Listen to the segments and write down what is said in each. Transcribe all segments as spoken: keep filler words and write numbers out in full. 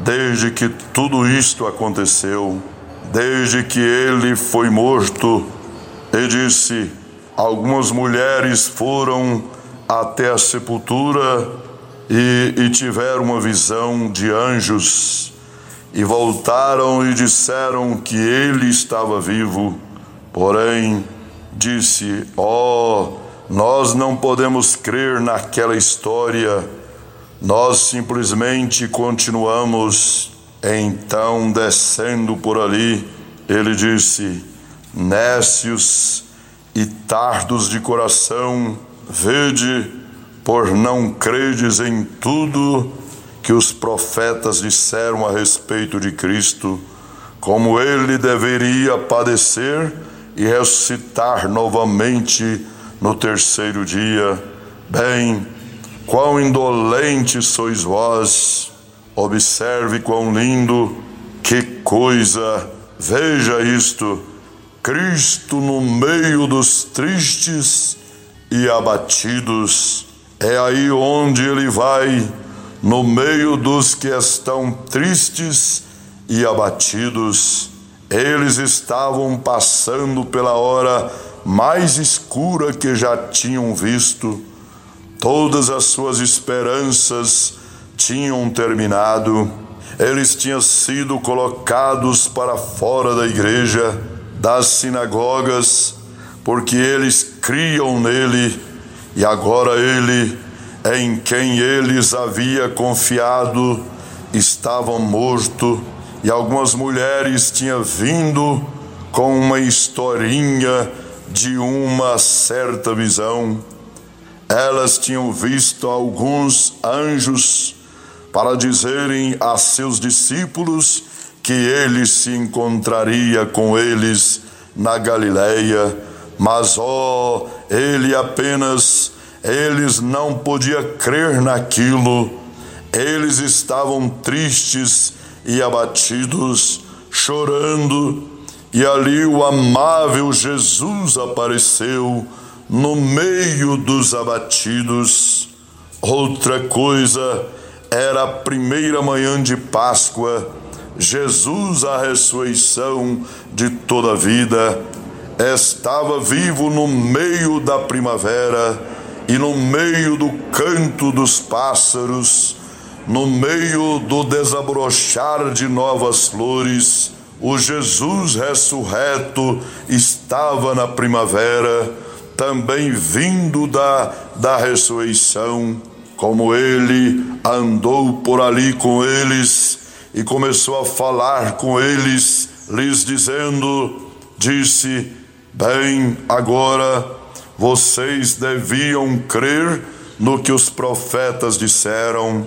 desde que tudo isto aconteceu, desde que ele foi morto, e disse: algumas mulheres foram até a sepultura e, e tiveram uma visão de anjos, e voltaram e disseram que ele estava vivo. Porém, disse: ó, oh, nós não podemos crer naquela história, nós simplesmente continuamos. Então, descendo por ali, ele disse: nécios e tardos de coração, vede, por não credes em tudo que os profetas disseram a respeito de Cristo, como ele deveria padecer e ressuscitar novamente no terceiro dia. Bem, quão indolentes sois vós! Observe quão lindo, que coisa! Veja isto: Cristo no meio dos tristes e abatidos. É aí onde ele vai, no meio dos que estão tristes e abatidos. Eles estavam passando pela hora mais escura que já tinham visto. Todas as suas esperanças tinham terminado. Eles tinham sido colocados para fora da igreja, das sinagogas, porque eles criam nele, e agora ele, em quem eles haviam confiado, estava morto. E algumas mulheres tinham vindo com uma historinha de uma certa visão. Elas tinham visto alguns anjos para dizerem a seus discípulos que ele se encontraria com eles na Galileia, mas ó, oh, ele apenas, eles não podiam crer naquilo. Eles estavam tristes e abatidos, chorando, e ali o amável Jesus apareceu no meio dos abatidos. Outra coisa, era a primeira manhã de Páscoa. Jesus, a ressurreição de toda a vida, estava vivo no meio da primavera e no meio do canto dos pássaros, no meio do desabrochar de novas flores. O Jesus ressurreto estava na primavera, também vindo da, da ressurreição. Como ele andou por ali com eles e começou a falar com eles, lhes dizendo, disse: bem, agora vocês deviam crer no que os profetas disseram.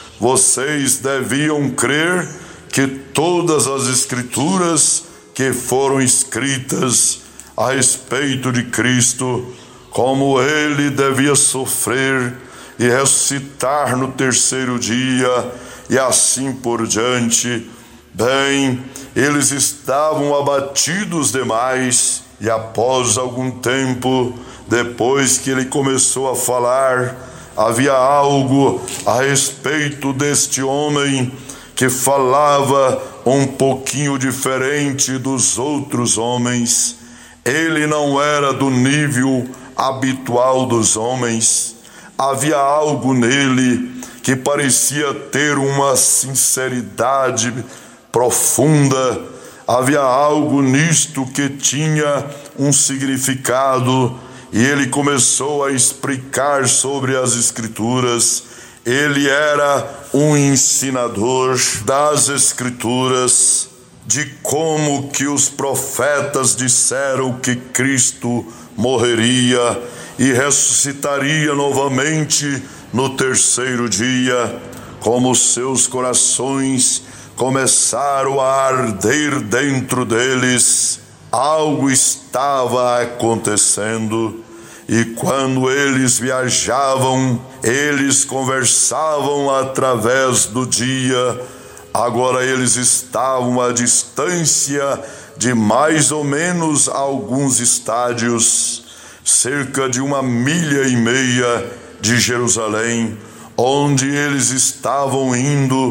Vocês deviam crer que todas as escrituras que foram escritas a respeito de Cristo, como ele devia sofrer e ressuscitar no terceiro dia, e assim por diante. Bem, eles estavam abatidos demais, e após algum tempo, depois que ele começou a falar, havia algo a respeito deste homem que falava um pouquinho diferente dos outros homens. Ele não era do nível habitual dos homens. Havia algo nele que parecia ter uma sinceridade profunda. Havia algo nisto que tinha um significado, e ele começou a explicar sobre as Escrituras. Ele era um ensinador das Escrituras, de como que os profetas disseram que Cristo morreria e ressuscitaria novamente no terceiro dia. Como seus corações começaram a arder dentro deles, algo estava acontecendo. E quando eles viajavam, eles conversavam através do dia. Agora eles estavam à distância de mais ou menos alguns estádios, cerca de uma milha e meia de Jerusalém, onde eles estavam indo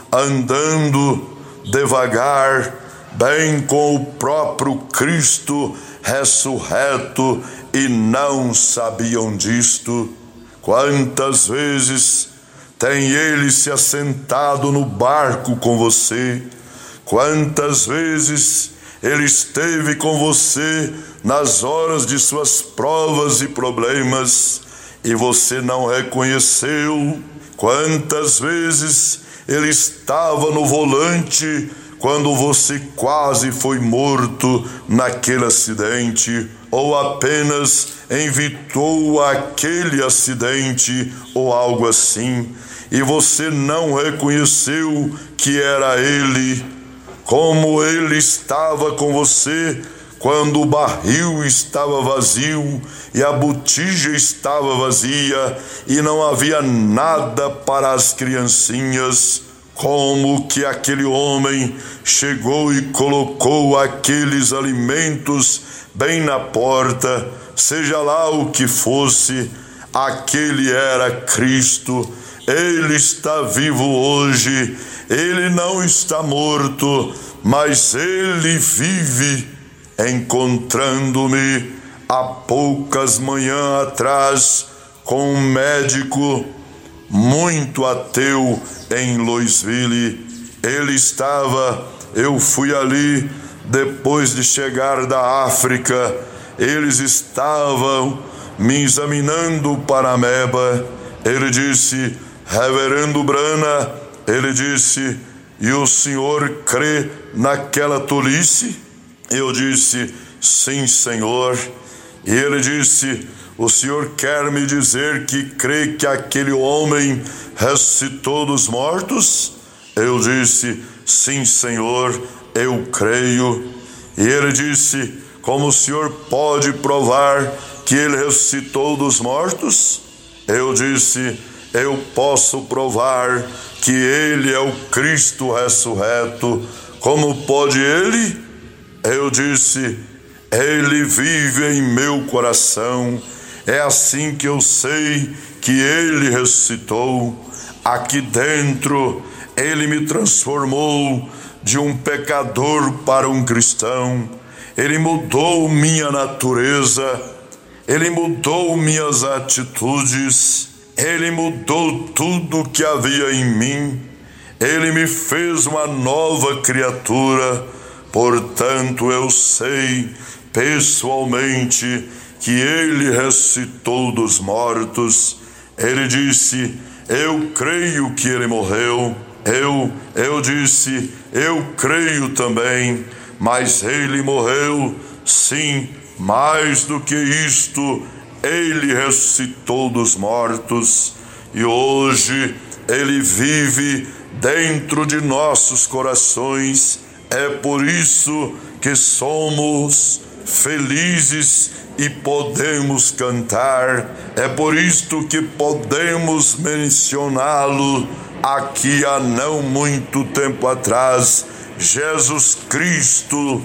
andando devagar, bem com o próprio Cristo ressurreto, e não sabiam disto. Quantas vezes tem ele se assentado no barco com você? Quantas vezes ele esteve com você nas horas de suas provas e problemas e você não reconheceu? Quantas vezes ele estava no volante quando você quase foi morto naquele acidente, ou apenas evitou aquele acidente ou algo assim, e você não reconheceu que era ele? Como ele estava com você quando o barril estava vazio e a botija estava vazia e não havia nada para as criancinhas. Como que aquele homem chegou e colocou aqueles alimentos bem na porta, seja lá o que fosse, aquele era Cristo. Ele está vivo hoje, ele não está morto, mas ele vive. Encontrando-me há poucas manhãs atrás com um médico muito ateu em Louisville, ele estava, eu fui ali depois de chegar da África, eles estavam me examinando para a ameba. Ele disse: Reverendo Brana, ele disse, e o senhor crê naquela tolice? Eu disse: sim, senhor. E ele disse: o senhor quer me dizer que crê que aquele homem ressuscitou dos mortos? Eu disse: sim, senhor, eu creio. E ele disse: como o senhor pode provar que ele ressuscitou dos mortos? Eu disse: eu posso provar que ele é o Cristo ressurreto. Como pode ele? Eu disse: ele vive em meu coração. É assim que eu sei que ele ressuscitou. Aqui dentro, ele me transformou de um pecador para um cristão. Ele mudou minha natureza. Ele mudou minhas atitudes. Ele mudou tudo que havia em mim. Ele me fez uma nova criatura. Portanto, eu sei pessoalmente que ele ressuscitou dos mortos. Ele disse: eu creio que ele morreu. Eu, eu disse: eu creio também, mas ele morreu, sim, mais do que isto, ele ressuscitou dos mortos, e hoje ele vive dentro de nossos corações. É por isso que somos felizes e podemos cantar. É por isto que podemos mencioná-lo aqui há não muito tempo atrás. Jesus Cristo,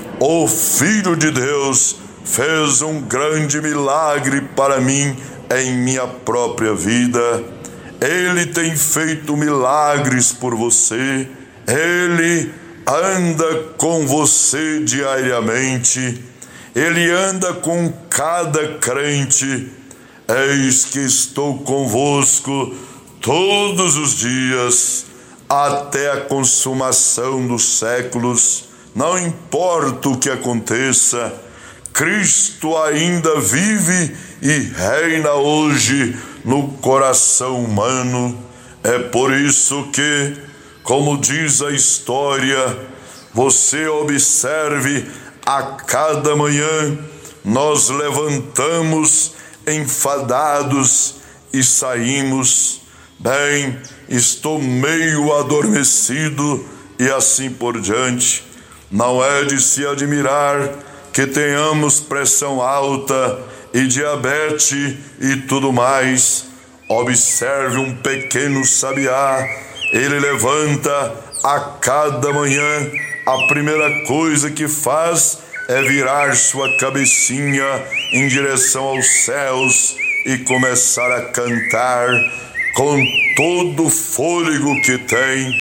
o Filho de Deus, fez um grande milagre para mim em minha própria vida. Ele tem feito milagres por você. Ele anda com você diariamente. Ele anda com cada crente. Eis que estou convosco todos os dias, até a consumação dos séculos. Não importa o que aconteça, Cristo ainda vive e reina hoje no coração humano. É por isso que, como diz a história, você observe, a cada manhã nós levantamos enfadados e saímos. Bem, estou meio adormecido e assim por diante. Não é de se admirar que tenhamos pressão alta e diabetes e tudo mais. Observe um pequeno sabiá. Ele levanta a cada manhã, a primeira coisa que faz é virar sua cabecinha em direção aos céus e começar a cantar com todo o fôlego que tem.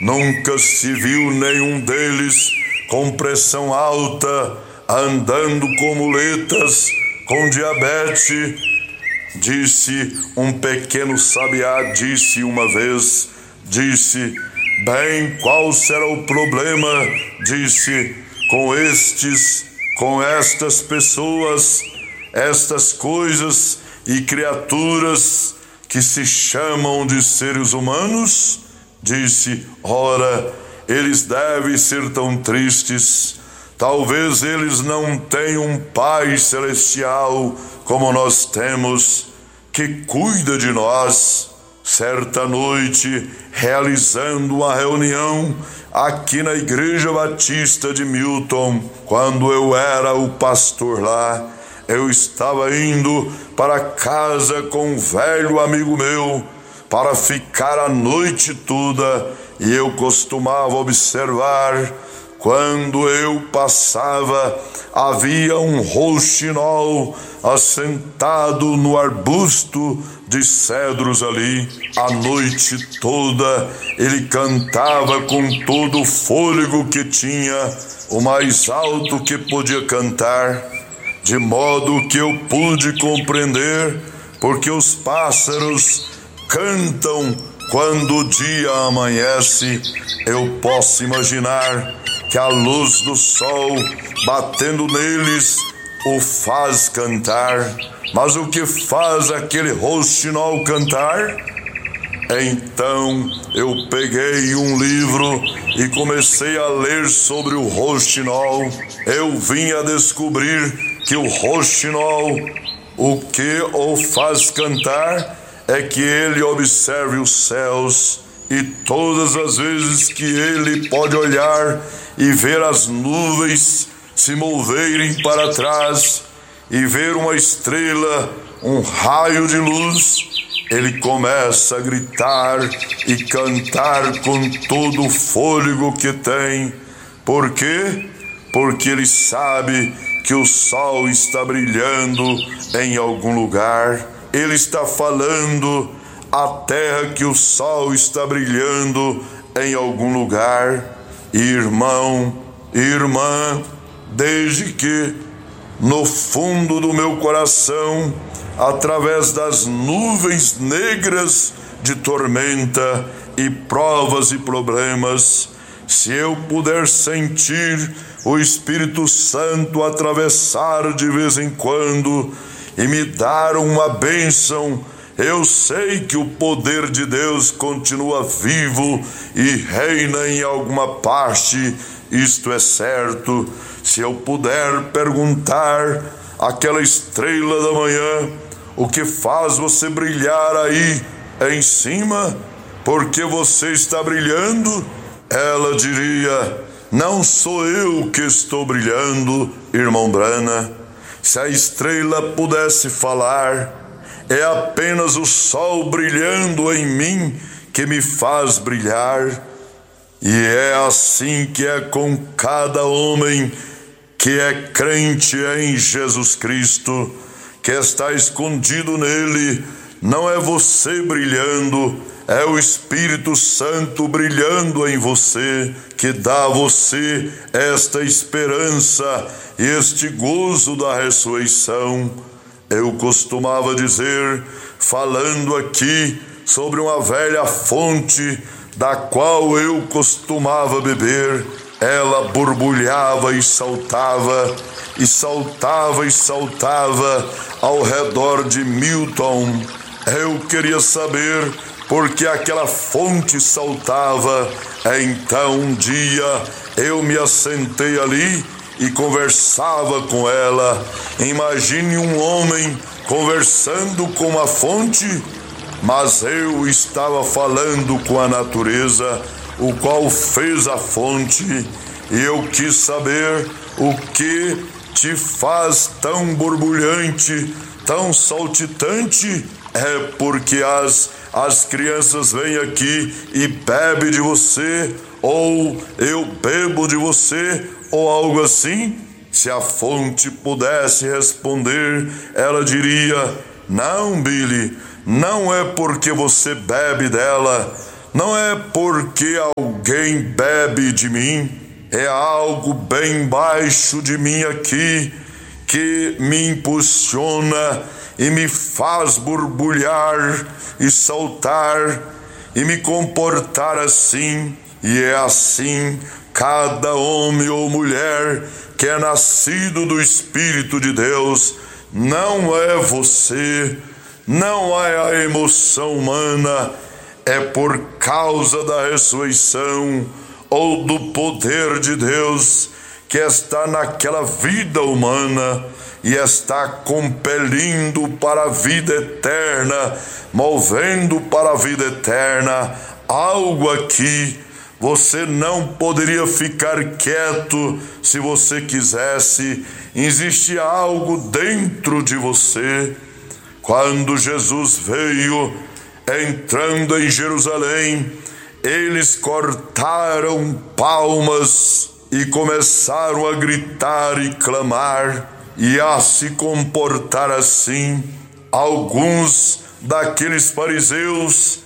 Nunca se viu nenhum deles com pressão alta, andando com muletas, com diabetes. Disse um pequeno sabiá, disse uma vez, disse, bem, qual será o problema? Disse, com estes, com estas pessoas, estas coisas e criaturas que se chamam de seres humanos? Disse, ora, eles devem ser tão tristes. Talvez eles não tenham um Pai celestial como nós temos, que cuida de nós. Certa noite, realizando uma reunião aqui na Igreja Batista de Milton, quando eu era o pastor lá, eu estava indo para casa com um velho amigo meu para ficar a noite toda, e eu costumava observar, quando eu passava, havia um rouxinol assentado no arbusto de cedros ali. A noite toda ele cantava com todo o fôlego que tinha, o mais alto que podia cantar, de modo que eu pude compreender, porque os pássaros cantam quando o dia amanhece. Eu posso imaginar que a luz do sol batendo neles o faz cantar. Mas o que faz aquele rouxinol cantar? Então eu peguei um livro e comecei a ler sobre o rouxinol. Eu vim a descobrir que o rouxinol, o que o faz cantar é que ele observe os céus, e todas as vezes que ele pode olhar e ver as nuvens se moverem para trás e ver uma estrela, um raio de luz, ele começa a gritar e cantar com todo o fôlego que tem. Por quê? Porque ele sabe que o sol está brilhando em algum lugar. Ele está falando à terra que o sol está brilhando em algum lugar. Irmão, irmã, desde que no fundo do meu coração, através das nuvens negras de tormenta e provas e problemas, se eu puder sentir o Espírito Santo atravessar de vez em quando e me dar uma bênção, eu sei que o poder de Deus continua vivo e reina em alguma parte. Isto é certo. Se eu puder perguntar àquela estrela da manhã, o que faz você brilhar aí em cima? Por que você está brilhando? Ela diria, não sou eu que estou brilhando, irmão Brana. Se a estrela pudesse falar, é apenas o sol brilhando em mim que me faz brilhar. E é assim que é com cada homem que é crente em Jesus Cristo, que está escondido nele. Não é você brilhando, é o Espírito Santo brilhando em você, que dá a você esta esperança e este gozo da ressurreição. Eu costumava dizer, falando aqui sobre uma velha fonte da qual eu costumava beber, ela borbulhava e saltava, e saltava e saltava ao redor de Milton. Eu queria saber por que aquela fonte saltava. Então um dia eu me assentei ali e conversava com ela. Imagine um homem conversando com uma fonte, mas eu estava falando com a natureza, o qual fez a fonte, e eu quis saber o que te faz tão borbulhante, tão saltitante. É porque as, as crianças vêm aqui e bebem de você, ou eu bebo de você, ou algo assim? Se a fonte pudesse responder, ela diria, não, Billy, não é porque você bebe dela, não é porque alguém bebe de mim, é algo bem baixo de mim aqui que me impulsiona e me faz borbulhar e saltar e me comportar assim. E é assim cada homem ou mulher que é nascido do Espírito de Deus. Não é você, não é a emoção humana, é por causa da ressurreição ou do poder de Deus que está naquela vida humana e está compelindo para a vida eterna, movendo para a vida eterna. Algo aqui, você não poderia ficar quieto se você quisesse. Existe algo dentro de você. Quando Jesus veio, entrando em Jerusalém, eles cortaram palmas e começaram a gritar e clamar e a se comportar assim. Alguns daqueles fariseus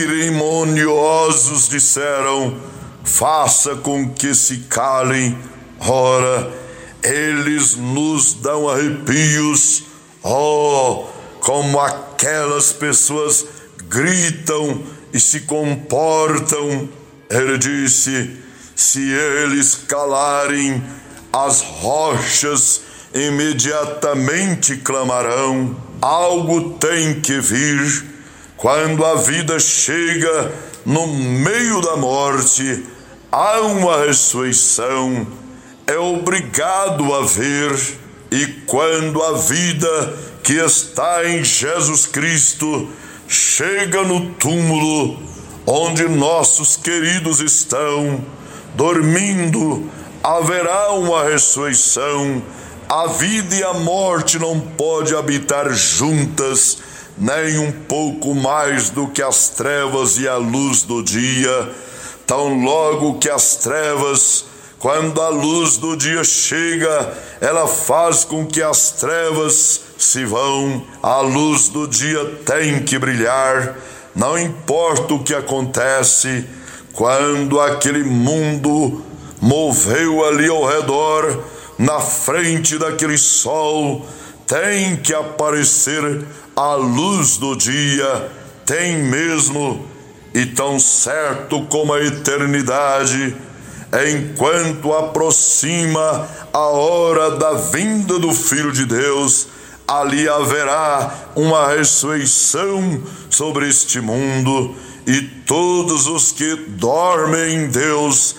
cerimoniosos disseram: faça com que se calem. Ora, eles nos dão arrepios. Oh, como aquelas pessoas gritam e se comportam. Ele disse: se eles calarem, as rochas imediatamente clamarão. Algo tem que vir. Quando a vida chega no meio da morte, há uma ressurreição. É obrigado a ver. E quando a vida que está em Jesus Cristo chega no túmulo, onde nossos queridos estão dormindo, haverá uma ressurreição. A vida e a morte não podem habitar juntas, nem um pouco mais do que as trevas e a luz do dia. Tão logo que as trevas, quando a luz do dia chega, ela faz com que as trevas se vão. A luz do dia tem que brilhar, não importa o que acontece. Quando aquele mundo moveu ali ao redor, na frente daquele sol, tem que aparecer a luz do dia, tem mesmo. E tão certo como a eternidade, enquanto aproxima a hora da vinda do Filho de Deus, ali haverá uma ressurreição sobre este mundo, e todos os que dormem em Deus,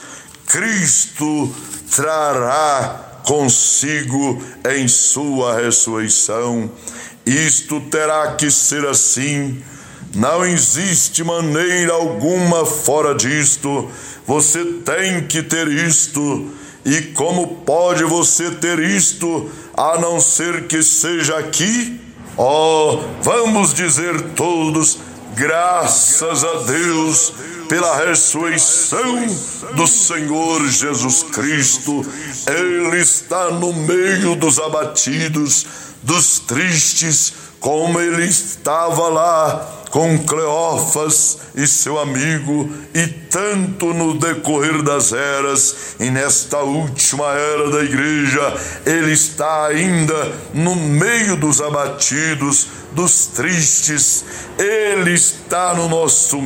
Cristo trará consigo em sua ressurreição. Isto terá que ser assim. Não existe maneira alguma fora disto. Você tem que ter isto. E como pode você ter isto, a não ser que seja aqui? Oh, vamos dizer todos: graças a Deus pela ressurreição do Senhor Jesus Cristo. Ele está no meio dos abatidos, dos tristes, como ele estava lá com Cleófas e seu amigo, e tanto no decorrer das eras, e nesta última era da igreja, ele está ainda no meio dos abatidos, dos tristes. Ele está no nosso